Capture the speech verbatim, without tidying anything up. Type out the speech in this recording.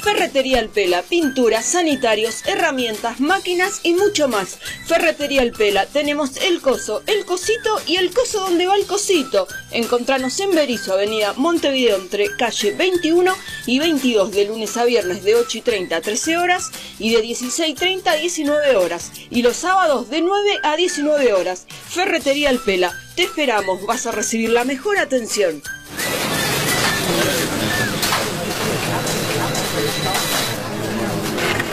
Ferretería El Pela, pinturas, sanitarios, herramientas, máquinas y mucho más. Ferretería El Pela, tenemos el coso, el cosito y el coso donde va el cosito. Encontranos en Berisso, avenida Montevideo, entre calle veintiuno y veintidós, de lunes a viernes de ocho y treinta a trece horas y de dieciséis y treinta a diecinueve horas. Y los sábados de nueve a diecinueve horas. Ferretería El Pela, te esperamos, vas a recibir la mejor atención.